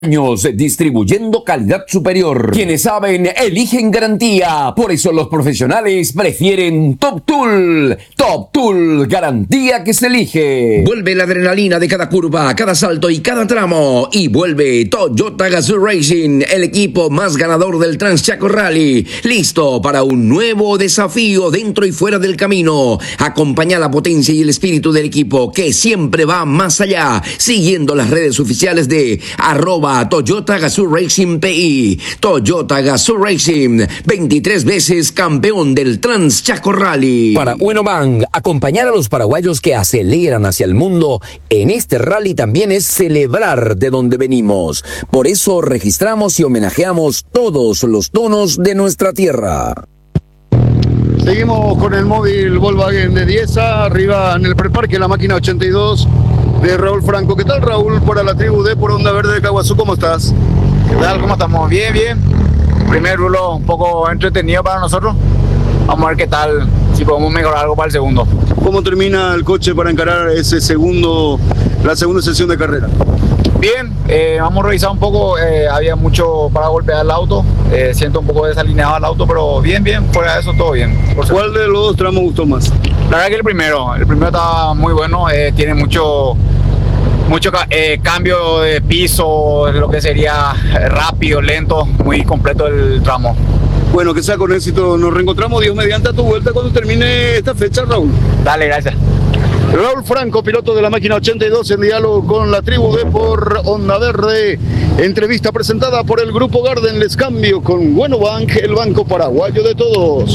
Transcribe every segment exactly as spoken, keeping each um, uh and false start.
Años distribuyendo calidad superior. Quienes saben, eligen garantía. Por eso los profesionales prefieren Top Tool. Top Tool, garantía que se elige. Vuelve la adrenalina de cada curva, cada salto y cada tramo. Y vuelve Toyota Gazoo Racing, el equipo más ganador del Transchaco Rally. Listo para un nuevo desafío dentro y fuera del camino. Acompaña la potencia y el espíritu del equipo que siempre va más allá. Siguiendo las redes oficiales de arroba Toyota Gazoo Racing P I. Toyota Gazoo Racing, veintitrés veces campeón del Transchaco Rally. Para Wenobank, acompañar a los paraguayos que aceleran hacia el mundo en este rally también es celebrar de donde venimos. Por eso registramos y homenajeamos todos los tonos de nuestra tierra. Seguimos con el móvil Volkswagen de Dieza, arriba en el preparque, la máquina ochenta y dos de Raúl Franco. ¿Qué tal, Raúl? Para la tribu D por Onda Verde de Caguazú, ¿cómo estás? ¿Qué tal? ¿Cómo estamos? Bien, bien. Primer rulo un poco entretenido para nosotros. Vamos a ver qué tal, si podemos mejorar algo para el segundo. ¿Cómo termina el coche para encarar ese segundo, la segunda sesión de carrera? Bien, eh, vamos a revisar un poco, eh, había mucho para golpear el auto, eh, siento un poco desalineado el auto, pero bien, bien, fuera de eso todo bien. ¿Cuál de los dos tramos gustó más? La verdad que el primero, el primero estaba muy bueno, eh, tiene mucho, mucho eh, cambio de piso, lo que sería rápido, lento, muy completo el tramo. Bueno, que sea con éxito, nos reencontramos Dios mediante a tu vuelta cuando termine esta fecha, Raúl. Dale, gracias. Raúl Franco, piloto de la máquina ochenta y dos, en diálogo con la tribu D por Onda Verde. Entrevista presentada por el Grupo Garden. Les cambio con Wenobank, el banco paraguayo de todos.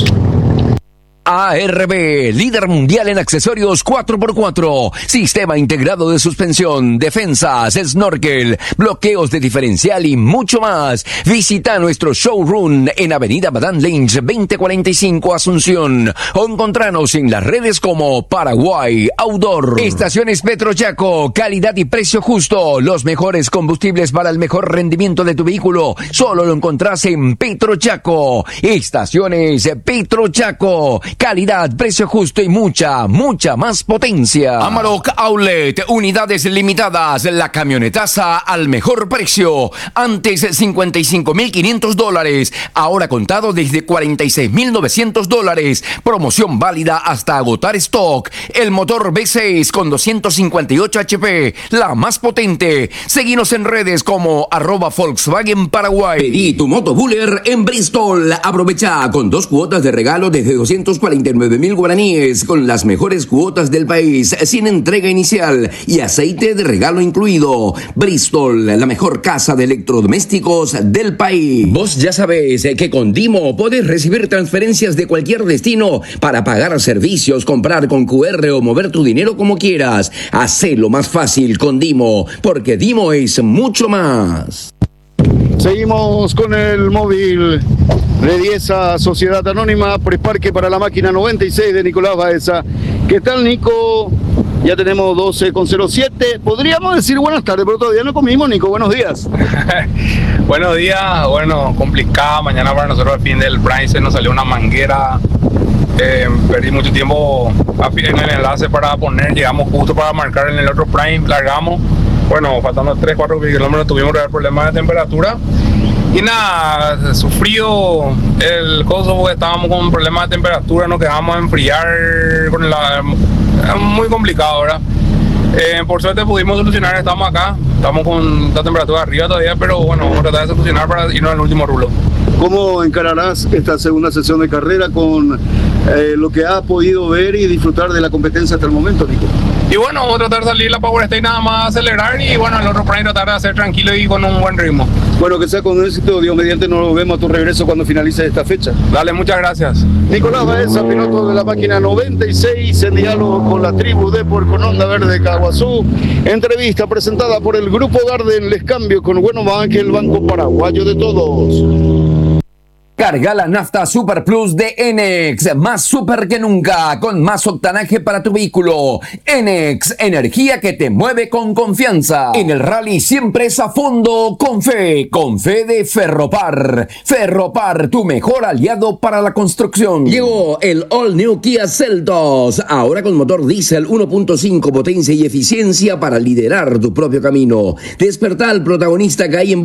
A R B, líder mundial en accesorios cuatro por cuatro, sistema integrado de suspensión, defensas, snorkel, bloqueos de diferencial y mucho más. Visita nuestro showroom en Avenida Badán Lynch veinte cuarenta y cinco Asunción o encontranos en las redes como Paraguay Outdoor. Estaciones Petrochaco, calidad y precio justo, los mejores combustibles para el mejor rendimiento de tu vehículo, solo lo encontrás en Petrochaco. Estaciones Petrochaco, calidad, precio justo y mucha, mucha más potencia. Amarok Outlet, unidades limitadas, la camionetaza al mejor precio. Antes cincuenta y cinco mil quinientos dólares, ahora contado desde cuarenta y seis mil novecientos dólares. Promoción válida hasta agotar stock. El motor V seis con doscientos cincuenta y ocho H P, la más potente. Seguinos en redes como arroba Volkswagen Paraguay. Pedí tu moto Buller en Bristol. Aprovecha con dos cuotas de regalo desde doscientos cuarenta y nueve mil guaraníes con las mejores cuotas del país, sin entrega inicial y aceite de regalo incluido. Bristol, la mejor casa de electrodomésticos del país. Vos ya sabés que con Dimo podés recibir transferencias de cualquier destino para pagar servicios, comprar con Q R o mover tu dinero como quieras. Hacelo más fácil con Dimo, porque Dimo es mucho más. Seguimos con el móvil de Dieza, Sociedad Anónima, preparque para la máquina noventa y seis de Nicolás Baeza. ¿Qué tal, Nico? Ya tenemos doce con cero siete. Podríamos decir buenas tardes, pero todavía no comimos, Nico. Buenos días. Buenos días. Bueno, complicada mañana para nosotros al fin del Prime. Se nos salió una manguera. Eh, perdí mucho tiempo en el enlace para poner. Llegamos justo para marcar en el otro Prime. Largamos. Bueno, faltando tres, cuatro kilómetros tuvimos problemas de temperatura. Y nada, sufrido el coso porque estábamos con problemas de temperatura, nos quedamos a enfriar con la... muy complicado, ¿verdad? Eh, por suerte pudimos solucionar, estamos acá, estamos con la temperatura arriba todavía, pero bueno, vamos a tratar de solucionar para irnos al último rulo. ¿Cómo encararás esta segunda sesión de carrera con eh, lo que has podido ver y disfrutar de la competencia hasta el momento, Nico? Y bueno, vamos a tratar de salir la Power Stage nada más acelerar y bueno, el otro Prime tratar de hacer tranquilo y con un buen ritmo. Bueno, que sea con éxito, Dios mediante, nos vemos a tu regreso cuando finalice esta fecha. Dale, muchas gracias. Nicolás Baeza, piloto de la máquina noventa y seis, en diálogo con la tribu D por con Onda Verde de Caguazú. Entrevista presentada por el Grupo Garden. Les cambio con Wenobank, el banco paraguayo de todos. Carga la nafta Super Plus de Enex, más super que nunca, con más octanaje para tu vehículo. Enex, energía que te mueve con confianza. En el rally siempre es a fondo, con fe, con fe de Ferropar. Ferropar, tu mejor aliado para la construcción. Llegó el All New Kia Seltos, ahora con motor diésel uno punto cinco, potencia y eficiencia para liderar tu propio camino. Despertá al protagonista que hay en